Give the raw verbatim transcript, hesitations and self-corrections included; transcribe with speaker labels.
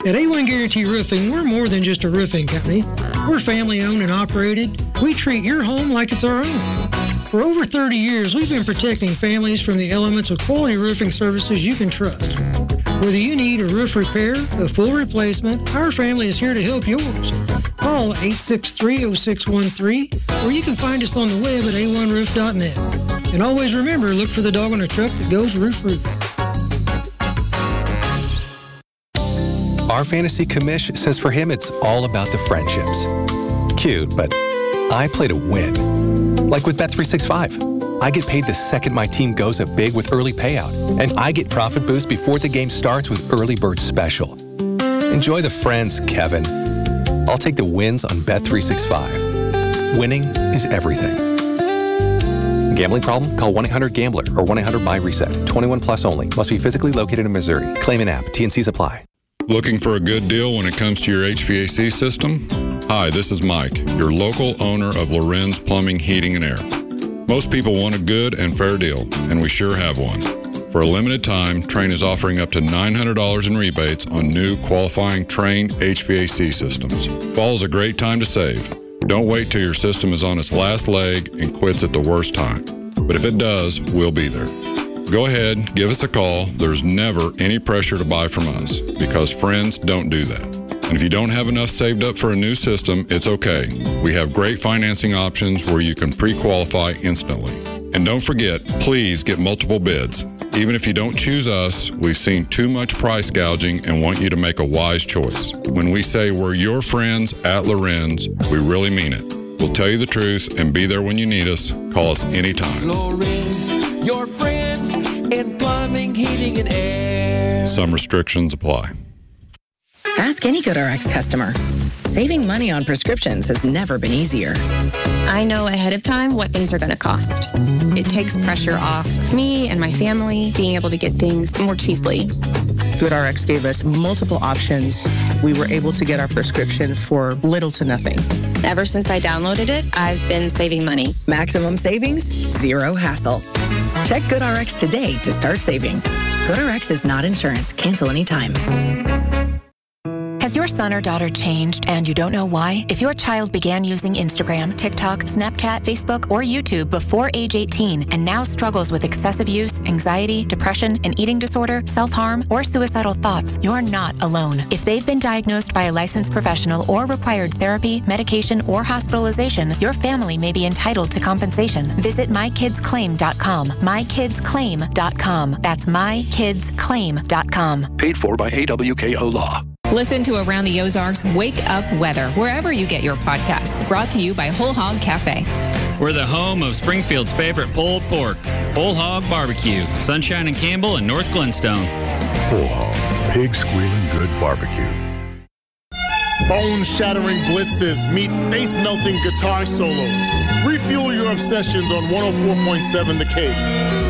Speaker 1: At A one Guarantee Roofing, we're more than just a roofing company. We're family-owned and operated. We treat your home like it's our own. For over thirty years, we've been protecting families from the elements with quality roofing services you can trust. Whether you need a roof repair, a full replacement, our family is here to help yours. Call eight six three, oh six one three, or you can find us on the web at a one roof dot net. And always remember, look for the dog on a truck that goes roof roofing.
Speaker 2: Our fantasy commish says for him it's all about the friendships. Cute, but I play to win. Like with Bet three sixty-five. I get paid the second my team goes up big with early payout. And I get profit boost before the game starts with Early Bird Special. Enjoy the friends, Kevin. I'll take the wins on Bet three sixty-five. Winning is everything. Gambling problem? Call one eight hundred gambler or one eight hundred my reset. twenty-one plus only. Must be physically located in Missouri. Claim an app. T and Cs apply.
Speaker 3: Looking for a good deal when it comes to your H V A C system? Hi, this is Mike, your local owner of Lorenz Plumbing, Heating, and Air. Most people want a good and fair deal, and we sure have one. For a limited time, Trane is offering up to nine hundred dollars in rebates on new qualifying Trane H V A C systems. Fall is a great time to save. Don't wait till your system is on its last leg and quits at the worst time. But if it does, we'll be there. Go ahead, give us a call. There's never any pressure to buy from us because friends don't do that. And if you don't have enough saved up for a new system, it's okay. We have great financing options where you can pre-qualify instantly. And don't forget, please get multiple bids. Even if you don't choose us, we've seen too much price gouging and want you to make a wise choice. When we say we're your friends at Lorenz, we really mean it. We'll tell you the truth and be there when you need us. Call us anytime.
Speaker 4: Lorenz, your friends in plumbing, heating, and air.
Speaker 3: Some restrictions apply.
Speaker 5: Ask any GoodRx customer. Saving money on prescriptions has never been easier.
Speaker 6: I know ahead of time what things are going to cost. It takes pressure off of me and my family being able to get things more cheaply.
Speaker 7: GoodRx gave us multiple options. We were able to get our prescription for little to nothing.
Speaker 6: Ever since I downloaded it, I've been saving money.
Speaker 5: Maximum savings, zero hassle. Check GoodRx today to start saving. GoodRx is not insurance. Cancel anytime.
Speaker 8: Has your son or daughter changed and you don't know why? If your child began using Instagram, TikTok, Snapchat, Facebook, or YouTube before age eighteen and now struggles with excessive use, anxiety, depression, an eating disorder, self-harm, or suicidal thoughts, you're not alone. If they've been diagnosed by a licensed professional or required therapy, medication, or hospitalization, your family may be entitled to compensation. Visit my kids claim dot com. my kids claim dot com. That's my kids claim dot com.
Speaker 9: Paid for by A W K O Law.
Speaker 10: Listen to Around the Ozarks Wake Up Weather wherever you get your podcasts. Brought to you by Whole Hog Cafe.
Speaker 11: We're the home of Springfield's favorite pulled pork, Whole Hog Barbecue, Sunshine and Campbell and North Glenstone.
Speaker 12: Whole Hog, pig squealing good barbecue.
Speaker 13: Bone-shattering blitzes meet face-melting guitar solos. Refuel your obsessions on one oh four point seven The Cave.